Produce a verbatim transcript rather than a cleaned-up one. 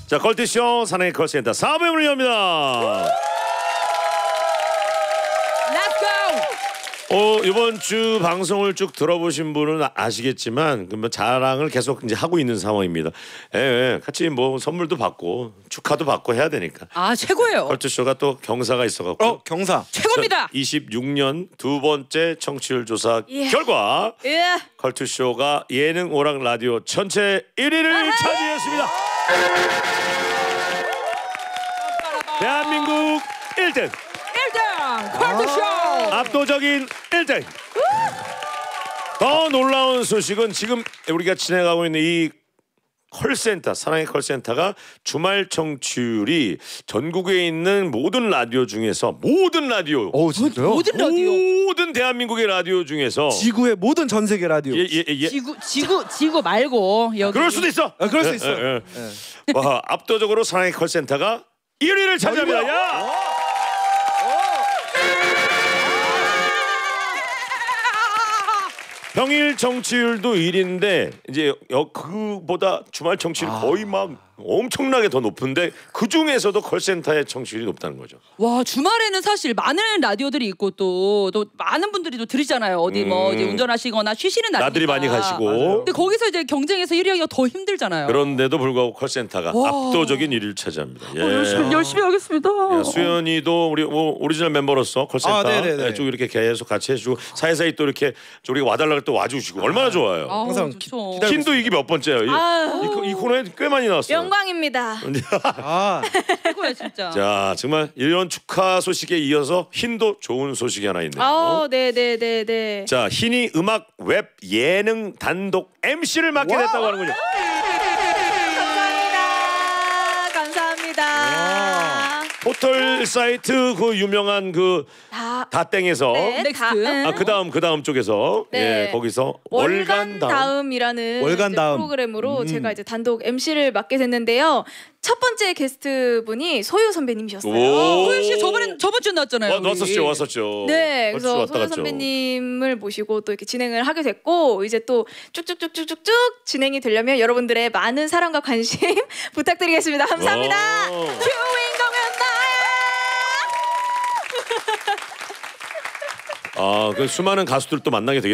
자, 컬투쇼 사랑의 컬센터 사 부의 문을 엽니다. 어, 이번 주 방송을 쭉 들어보신 분은 아시겠지만 뭐 자랑을 계속 이제 하고 있는 상황입니다. 예, 예, 같이 뭐 선물도 받고 축하도 받고 해야 되니까. 아, 최고예요. 컬투쇼가 또 경사가 있어갖고. 어, 경사. 최고입니다. 이십육 년 두 번째 청취율 조사 예. 결과 예. 컬투쇼가 예능 오락 라디오 전체 일 위를 아하! 차지했습니다. 대한민국 일 등. 일 등 컬투쇼. 압도적인 일 등. 더 놀라운 소식은 지금 우리가 진행하고 있는 이 컬센터, 사랑의 컬센터가 주말 청취율이 전국에 있는 모든 라디오 중에서 모든 라디오, 어, 진짜요? 모든 라디오, 모든 대한민국의 라디오 중에서 지구의 모든 전 세계 라디오. 예, 예, 예. 지구 지구 지구 말고 여기. 그럴 수도 있어. 아, 그럴 수 예, 있어요. 예, 예. 예. 와, 압도적으로 사랑의 컬센터가 일 위를 차지합니다. 야! 평일 청취율도 일 위인데 이제 여, 그보다 주말 청취율이 아. 거의 막 엄청나게 더 높은데 그 중에서도 컬센터의 청취율이 높다는 거죠. 와, 주말에는 사실 많은 라디오들이 있고 또, 또 많은 분들이 또 들으시잖아요. 어디 뭐 음. 이제 운전하시거나 쉬시는 날이니까. 나들이 많이 가시고. 맞아요. 근데 거기서 이제 경쟁에서 일 위 하기가 더 힘들잖아요. 그런데도 불구하고 컬센터가 와. 압도적인 일 위를 차지합니다. 예. 어, 열심히 열심히 하겠습니다. 야, 수연이도 우리 뭐 오리지널 멤버로서 컬센터 아, 네네네. 쭉 이렇게 계속 같이 해주고 사이사이 또 이렇게 저 우리가 와달라고 또 와주시고 얼마나 좋아요. 아우, 항상 좋죠. 기다리고 흰도 이게 몇 번째예요? 이, 아유. 이, 코- 이 코너에 꽤 많이 나왔어요. 영광입니다. 아, 최고야 진짜. 자, 정말 이런 축하 소식에 이어서 흰도 좋은 소식이 하나 있네요. 아, 네, 네, 네, 네. 자, 흰이 음악 웹 예능 단독 엠씨를 맡게 됐다고 하는군요. 감사합니다. 감사합니다. 포털 사이트 그 유명한 그 다 다땡에서 네, 넥스트. 다, 응. 아, 그 다음 그 다음 쪽에서 네. 예, 거기서 월간 월간 다음 다음이라는 월간 이제 다음. 프로그램으로 음. 제가 이제 단독 엠씨를 맡게 됐는데요. 첫 번째 게스트 분이 소유 선배님이셨어요. 오. 소유 씨 저번에 저번 주에 나왔잖아요. 와, 우리. 왔었죠, 왔었죠. 네, 벌써 그래서 왔다 소유 갔죠. 선배님을 모시고 또 이렇게 진행을 하게 됐고 이제 또 쭉쭉쭉쭉쭉쭉 진행이 되려면 여러분들의 많은 사랑과 관심 부탁드리겠습니다. 감사합니다. 오. 주인공은 나야. 아, 그 수많은 가수들 또 만나게 되겠.